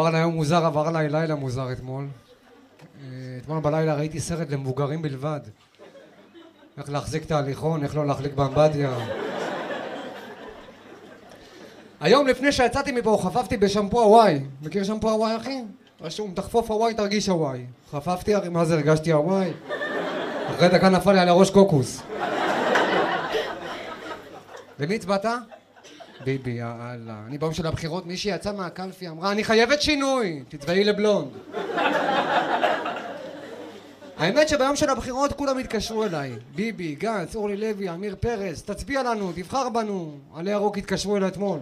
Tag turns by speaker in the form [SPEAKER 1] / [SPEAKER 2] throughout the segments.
[SPEAKER 1] עבר עליי יום מוזר, עבר עליי לילה מוזר אתמול. אתמול בלילה ראיתי סרט למבוגרים בלבד. איך להחזיק את ההליכון, איך לא להחליק באמבטיה. היום לפני שיצאתי מפה חפפתי בשמפו הוואי. מכיר שמפו הוואי אחי? רשום תחפוף הוואי תרגיש הוואי. חפפתי, הרי מה זה הרגשתי הוואי? אחרי דקה נפל לי על הראש קוקוס. למי הצבעת? ביבי, יאללה. אני ביום של הבחירות, מישהי יצאה מהקלפי, אמרה, אני חייבת שינוי, תצבעי לבלונד. האמת שביום של הבחירות כולם התקשרו אליי. ביבי, גנץ, אורלי לוי, אמיר פרס, תצביע לנו, תבחר בנו. עלי ירוק התקשרו אליי אתמול.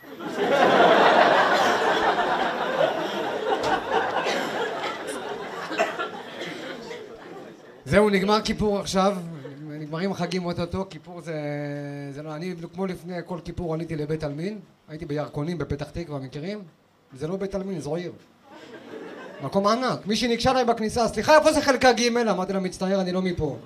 [SPEAKER 1] זהו, נגמר כיפור עכשיו. נגמרים החגים אותו, כיפור זה לא, אני כמו לפני כל כיפור עליתי לבית עלמין, הייתי בירקונים בפתח תקווה, מכירים? זה לא בית עלמין, זו עיר. מקום ענק, מישהי ניגשה אליי בכניסה, סליחה איפה זה חלקה ג'? אמרתי לה מצטער, אני לא מפה.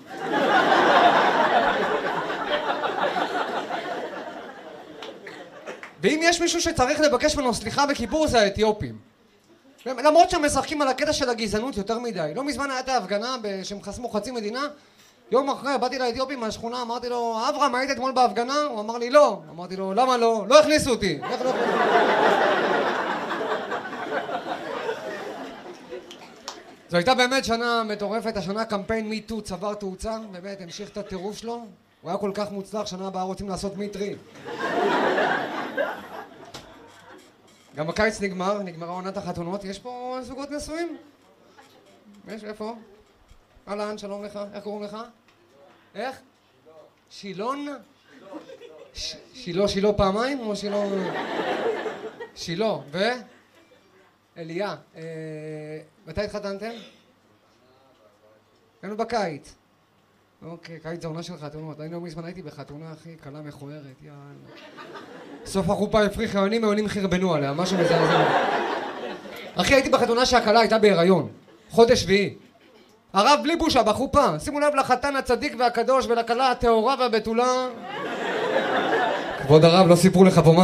[SPEAKER 1] ואם יש מישהו שצריך לבקש ממנו סליחה בכיפור זה האתיופים. למרות שהם משחקים על הקטע של הגזענות יותר מדי. לא מזמן הייתה הפגנה שהם חסמו חצי מדינה, יום אחרי באתי לאתיופי מהשכונה, אמרתי לו, אברהם, היית אתמול בהפגנה? הוא אמר לי, לא. אמרתי לו, למה לא? לא הכניסו אותי. איך לא הכניסו? זו הייתה באמת שנה מטורפת, השנה קמפיין מיטו צבר תאוצה, באמת המשיך את הטירוף שלו. הוא היה כל כך מוצלח, שנה הבאה רוצים לעשות מיטרי. גם הקיץ נגמרה עונת החתונות, יש פה זוגות נשואים? יש, איפה? אהלן, שלום לך, איך קוראים לך? איך? שילון? שילה פעמיים או שילה? שילה, ו? אליה. מתי התחתנתם? היינו בקיץ. אוקיי, קיץ זה עונה של חתונות. אני לא מזמן הייתי בחתונה, אחי, קלה מכוערת, יאללה. סוף החופה הפריחה, העונים חרבנו עליה, משהו מזעזע. אחי, הייתי בחתונה שהקלה הייתה בהיריון. חודש שביעי. הרב בלי בושה בחופה, שימו לב לחתן הצדיק והקדוש ולכלה הטהורה והבתולה. כבוד הרב, לא סיפרו לך פה מה